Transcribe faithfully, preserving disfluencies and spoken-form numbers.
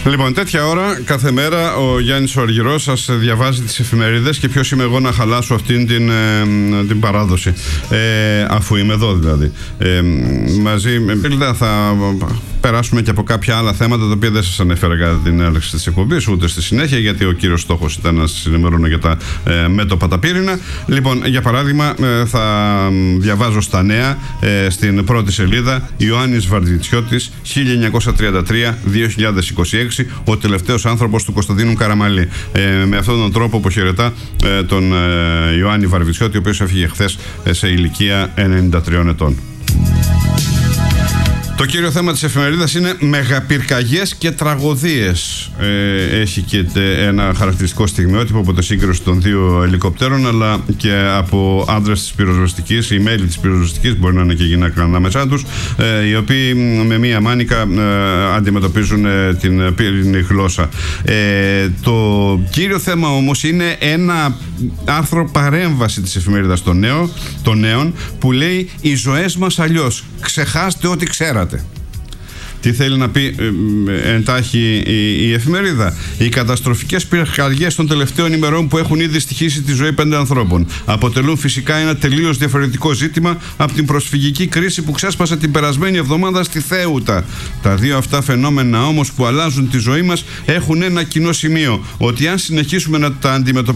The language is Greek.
Λοιπόν, τέτοια ώρα κάθε μέρα ο Γιάννης ο Αργυρός σας διαβάζει τις εφημερίδες και ποιος είμαι εγώ να χαλάσω αυτήν την, ε, την παράδοση, ε, αφού είμαι εδώ δηλαδή. Ε, μαζί με θα περάσουμε και από κάποια άλλα θέματα τα οποία δεν σας ανέφερα κατά την έλεξη της εκπομπής ούτε στη συνέχεια, γιατί ο κύριος στόχος ήταν να σας ενημερώνω για τα ε, μέτωπα τα πύρινα. Λοιπόν, για παράδειγμα, ε, θα διαβάζω στα νέα ε, στην πρώτη σελίδα: Ιωάννης Βαρδιτσιώτης, χίλια εννιακόσια τριάντα τρία με δύο χιλιάδες είκοσι έξι, ο τελευταίος άνθρωπος του Κωνσταντίνου Καραμαλή. Ε, με αυτόν τον τρόπο αποχαιρετά ε, τον ε, Ιωάννη Βαρδιτσιώτη, ο οποίος έφυγε χθες ε, σε ηλικία ενενήντα τριών ετών. Το κύριο θέμα της εφημερίδας είναι μεγαπυρκαγιές και τραγωδίες. Ε, έχει και ένα χαρακτηριστικό στιγμιότυπο από το σύγκρουση των δύο ελικοπτέρων, αλλά και από άντρες της πυροσβεστικής, οι μέλη της πυροσβεστικής, μπορεί να είναι και γυναίκα ανάμεσά τους, ε, οι οποίοι με μία μάνικα ε, αντιμετωπίζουν ε, την πύρινη γλώσσα. Ε, το κύριο θέμα όμως είναι ένα άρθρο παρέμβαση της εφημερίδας των νέων, των νέων που λέει «Οι ζωές μας αλλιώς. Ξεχάστε ό,τι ξέρατε». Τι θέλει να πει ε, εντάχει η, η εφημερίδα? Οι καταστροφικές πυρκαγιές των τελευταίων ημερών που έχουν ήδη στοιχήσει τη ζωή πέντε ανθρώπων αποτελούν φυσικά ένα τελείως διαφορετικό ζήτημα από την προσφυγική κρίση που ξέσπασε την περασμένη εβδομάδα στη Θέουτα. Τα δύο αυτά φαινόμενα όμως που αλλάζουν τη ζωή μας έχουν ένα κοινό σημείο: ότι αν συνεχίσουμε να τα αντιμετωπίσουμε